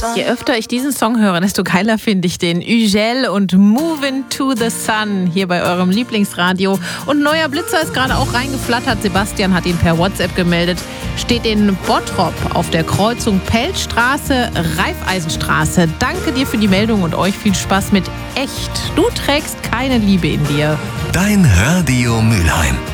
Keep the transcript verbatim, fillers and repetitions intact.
Je öfter ich diesen Song höre, desto geiler finde ich den. Ugel und Moving to the Sun hier bei eurem Lieblingsradio. Und ein neuer Blitzer ist gerade auch reingeflattert. Sebastian hat ihn per WhatsApp gemeldet. Steht in Bottrop auf der Kreuzung Pelzstraße, Raiffeisenstraße. Danke dir für die Meldung und euch viel Spaß mit Echt. Du trägst keine Liebe in dir. Dein Radio Mülheim.